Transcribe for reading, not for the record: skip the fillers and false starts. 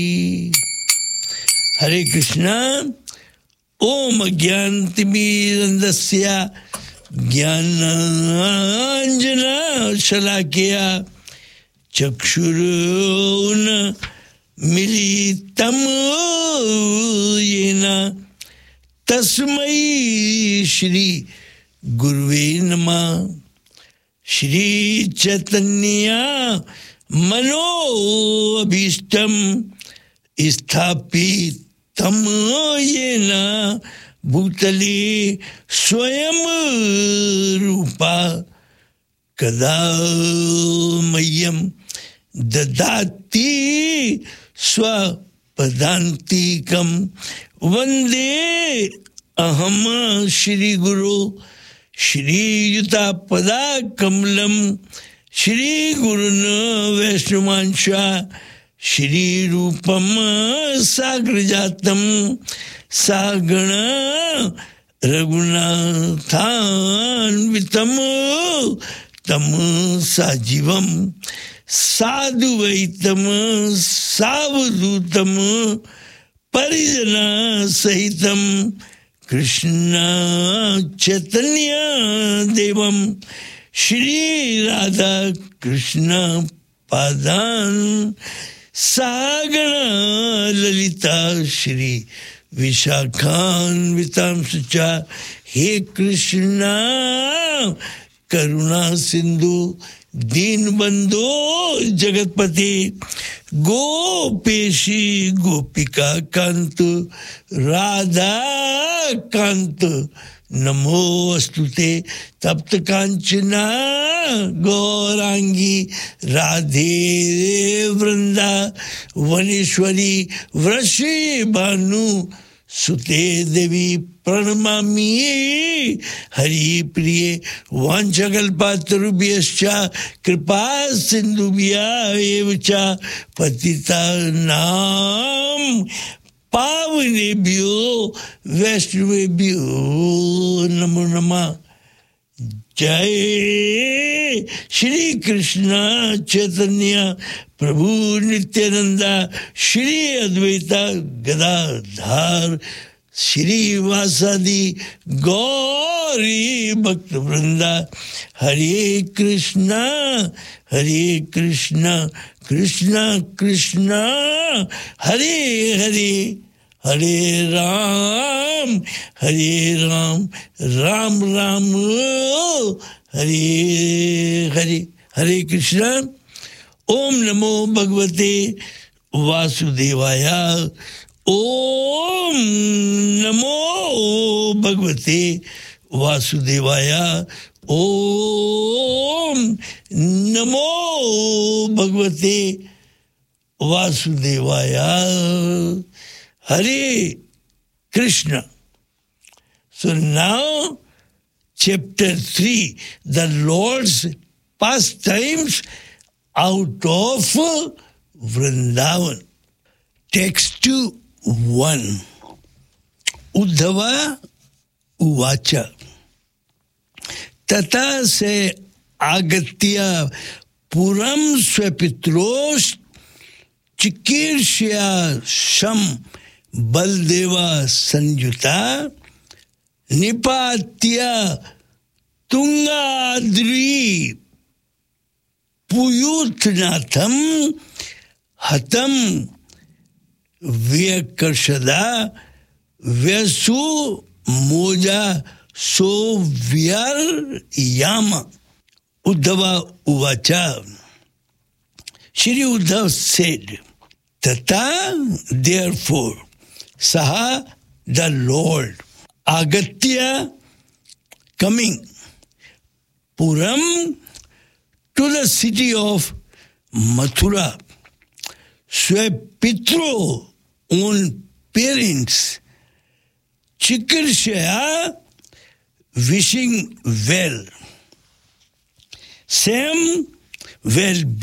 हरे कृष्णा। ओम अज्ञानतिमिरन्धस्य ज्ञानाञ्जनशलाकया चक्षुरुन्मीलितं येन तस्मै श्री गुरुवे नमः। श्री चैतन्य मनोभीष्टं स्थापितं येन भूतले स्वयं रूपा कदा मह्यं ददाति स्वपदान्तिकं वन्दे अहं श्रीगुरो श्रीयुतापदाकमलं श्रीगुरुन् वैष्णवांश श्रीरूपं साग्रजातं सागण रघुनाथान्वितं तं सजीवं साधुवैतं सावधूतं परिजना सहितं कृष्ण चैतन्य देवं श्री राधा कृष्ण पादान सागण ललिता श्री विशाखान्वितांश्च च। हे कृष्ण करुणा सिंधु दीनबंधो जगतपति गोपेशी गोपिका कांत राधा कांत नमोस्तुते। तप्त कांचना गौरांगी राधे वृंदा वनेश्वरी वृषि भानु सुते देवी प्रणमामि। हरि प्रिय वाञ्छकल्पतरुभ्यश्च कृपा सिन्धुभ्यः एव च पतितानां पावनेभ्यो वैष्णवेभ्यो नमो नमः। जय श्री कृष्ण चैतन्य प्रभु नित्यानंद श्री अद्वैत गदाधर श्रीवासादि गौरी भक्त वृंदा। हरे कृष्ण कृष्ण कृष्ण हरे हरे हरे राम राम राम हरे हरे। हरे कृष्ण। ओम नमो भगवते वासुदेवाय। ओम नमो भगवते वासुदेवाय। ओम नमो भगवते वासुदेवाय। Hare Krishna. So now chapter 3, the Lord's pastimes out of Vrindavan. Text 1. Uddhava uvacha. Tata se agatya puram swapitros चिकीर्ष्या शम बलदेवा संयुता निपात्य तुंगाद्री पुयूथनाथम हतम व्यकर्षदा व्यसु मोजा सो व्यर याम। Uddhava उवाचा। Shri Uddhav said, Tata, therefore, Saha, the Lord, Agatya, coming, Puram, to the city of Mathura, Swapitro, own parents, Chikarshaya, wishing well, Sam, well